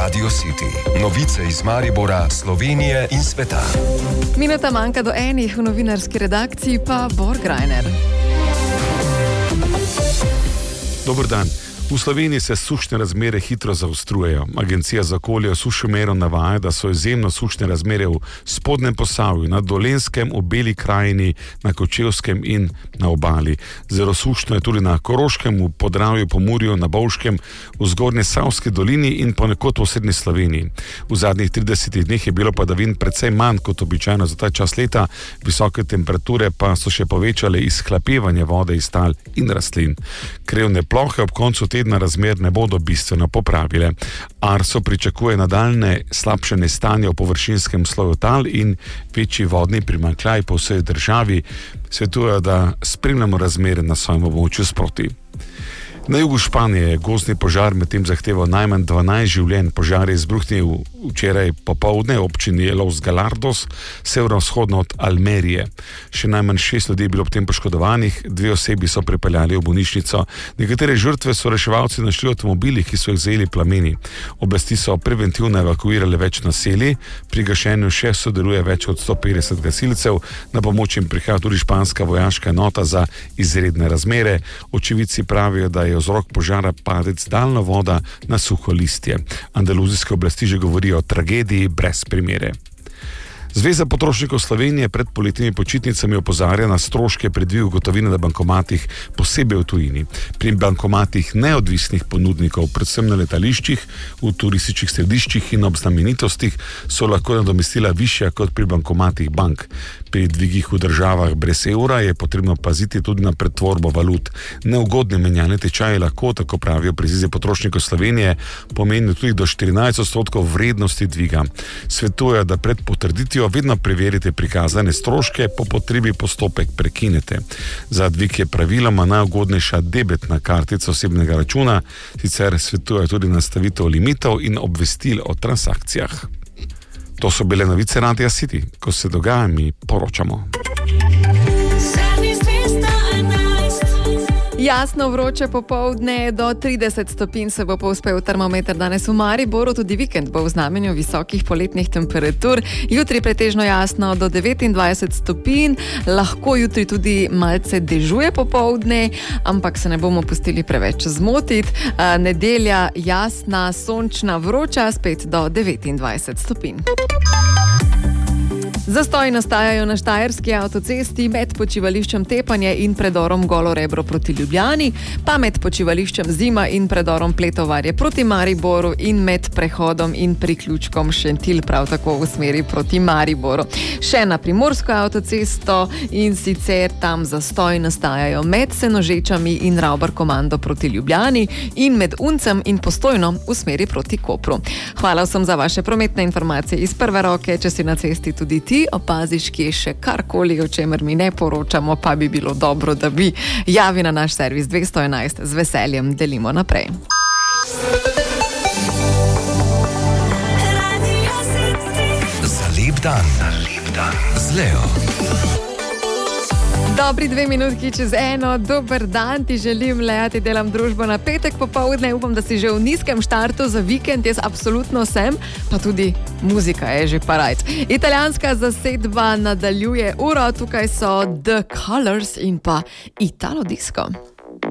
Radio City. Novice iz Maribora, Slovenije in sveta. Minuta manjka do enih, v novinarski redakciji pa Borgrajner. Dober dan. V Sloveniji se sušne razmere hitro zaostrujejo. Agencija za okolje v Sušomeru navaja, da so izjemno sušne razmere v Spodnjem Posavju, na Dolenjskem, v Beli krajini, na Kočevskem in na obali. Zelo sušno je tudi na Koroškem, v Podravju, Pomurju, na Bovškem, v Zgornji Savski dolini in ponekod v Srednji Sloveniji. V zadnjih 30 dneh je bilo padavin precej manj kot običajno za ta čas leta, visoke temperature pa so še povečale izhlapevanje vode iz tal in rastlin. Krevne plohe ob koncu tedna razmer ne bodo bistveno popravile. Arso pričakuje nadaljne slabšanje stanja v površinskem sloju tal in večji vodni primanjkljaj po vsej državi. Svetujejo, da spremljamo razmere na svojem območju sproti. Na jugu Španije je gozdni požar medtem zahteval najmanj 12 življenj. Požar je izbruhnil včeraj popoldne v občini Los Galardos, severovzhodno od Almerije. Še najmanj 6 ljudi je bilo ob tem poškodovanih, 2 osebi so pripeljali v bolnišnico. Nekatere žrtve so reševalci našli v avtomobilih, ki so jih zajeli plameni. Oblasti so preventivno evakuirale več naselij, pri gašenju še sodeluje več kot 150 gasilcev, na pomoč jim prihaja tudi španska vojaška enota za izredne razmere. Očividci pravijo, da je vzrok požara padec daljnovoda na suho listje. Andaluzijske oblasti že govorijo o tragediji brez primere. Zveza potrošnikov Slovenije pred poletnimi počitnicami opozarja na stroške pri dvigu gotovine na bankomatih, posebej v tujini. Pri bankomatih neodvisnih ponudnikov, predvsem na letališčih, v turističnih središčih in ob znamenitostih, so lahko nadomestila višja kot pri bankomatih bank. Pri dvigih v državah brez evra je potrebno paziti tudi na pretvorbo valut. Neugodne menjalne tečaje lahko, tako pravijo pri Zvezi potrošnikov Slovenije, pomenijo tudi do 14% vrednosti dviga. Svetujejo, da pred potrditvijo vedno preverite prikazane stroške, po potrebi postopek prekinete. Za dvig je praviloma najugodnejša debetna kartica osebnega računa, sicer svetujejo tudi nastavitev limitov in obvestil o transakcijah. To so bile novice Radia City. Ko se dogaja, mi poročamo. Jasno vroče popoldne, do 30 stopinj se bo povzpel termometer danes v Mariboru, tudi vikend bo v znamenju visokih poletnih temperatur. Jutri pretežno jasno do 29 stopinj, lahko jutri tudi malce dežuje popoldne, ampak se ne bomo pustili preveč zmotiti. Nedelja jasna, sončna, vroča, spet do 29 stopinj. Zastoji nastajajo na Štajerski avtocesti med počivališčem Tepanje in predorom Golo Rebro proti Ljubljani, pa med počivališčem Zima in predorom Pletovarje proti Mariboru in med prehodom in priključkom Šentilj prav tako v smeri proti Mariboru. Še na Primorsko avtocesto in sicer tam zastoji nastajajo med Senožečami in Ravbar-Komando proti Ljubljani in med Uncem in Postojno v smeri proti Kopru. Hvala vsem za vaše prometne informacije iz prve roke. Če si na cesti tudi ti opaziš, kje še karkoli, o čemer mi ne poročamo, pa bi bilo dobro, da bi javi na naš servis 211. Z veseljem delimo naprej. Za lep dan. Z Leo. Dobri 2 minutki čez 1, dober dan ti želim, Lea, ti delam družbo na petek popoldne, upam, da si že v nizkem štartu za vikend, jaz absolutno sem, pa tudi muzika je že parajt. Italijanska zasedba nadaljuje uro, tukaj so The Colors in pa Italo Disco.